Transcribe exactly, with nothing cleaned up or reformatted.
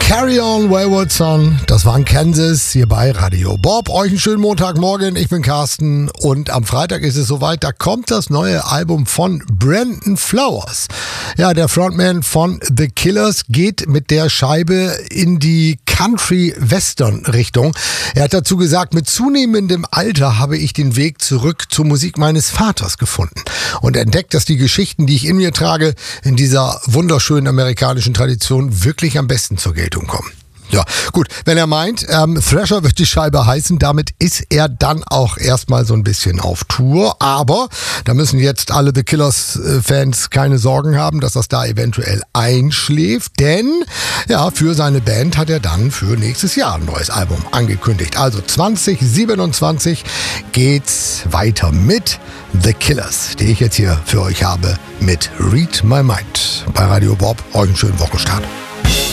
Carry on, Wayward Son, das war in Kansas, hier bei Radio Bob. Euch einen schönen Montagmorgen, ich bin Carsten und am Freitag ist es soweit, da kommt das neue Album von Brandon Flowers. Ja, der Frontman von The Killers geht mit der Scheibe in die Country-Western-Richtung. Er hat dazu gesagt, mit zunehmendem Alter habe ich den Weg zurück zur Musik meines Vaters gefunden und entdeckt, dass die Geschichten, die ich in mir trage, in dieser wunderschönen amerikanischen Tradition wirklich am besten zur Geltung kommen. Ja, gut, wenn er meint, ähm, Thrasher wird die Scheibe heißen, damit ist er dann auch erstmal so ein bisschen auf Tour. Aber da müssen jetzt alle The Killers-Fans keine Sorgen haben, dass das da eventuell einschläft. Denn ja, für seine Band hat er dann für nächstes Jahr ein neues Album angekündigt. Also zwanzig siebenundzwanzig geht's weiter mit The Killers, die ich jetzt hier für euch habe mit Read My Mind bei Radio Bob. Euch einen schönen Wochenstart.